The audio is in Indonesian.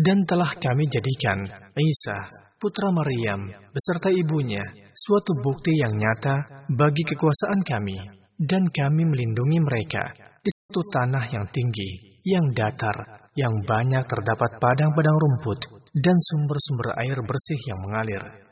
Dan telah kami jadikan Isa, putra Maryam, beserta ibunya, suatu bukti yang nyata bagi kekuasaan kami. Dan kami melindungi mereka di suatu tanah yang tinggi, yang datar, yang banyak terdapat padang-padang rumput, dan sumber-sumber air bersih yang mengalir.